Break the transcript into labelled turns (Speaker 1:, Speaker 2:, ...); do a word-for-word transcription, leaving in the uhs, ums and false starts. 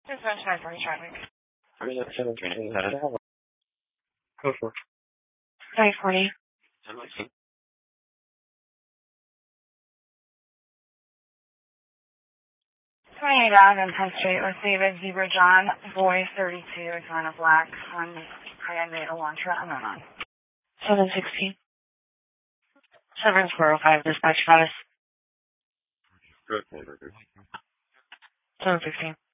Speaker 1: Dispatch nine forty traffic.
Speaker 2: seven three nine. Go for it.
Speaker 1: nine forty. twenty-eight out on tenth Street with David Zebra John, boy thirty-two, Atlanta Black, on Hyundai Elantra, I'm on. seven sixteen. seven four oh five, dispatch status.
Speaker 2: Good.
Speaker 1: seven fifteen.